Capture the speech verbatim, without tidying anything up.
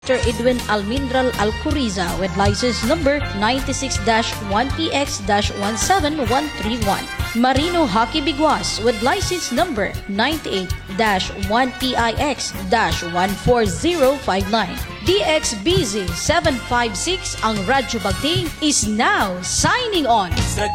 Mister Edwin Almindral Alcuriza with license number ninety-six dash one P X dash one seven one three one. Marino Hockey Biguas with license number ninety-eight dash one P I X dash one four zero five nine. D X B Z seven five six ang Radyo Bagting is now signing on.